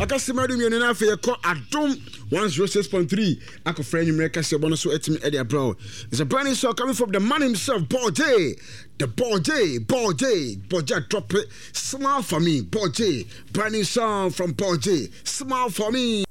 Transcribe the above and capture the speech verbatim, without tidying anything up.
Akasimadu mi na fe yɛkɔ Adom one oh six point three akɔfrɛ nwumere kase bɔ no so etimi Eddie Bro. It's a brand new song coming from the man himself, Ball J. The Ball J, Ball J, Ball J, drop it. Smile for me, Ball J. Brand new song from Ball J. Smile for me.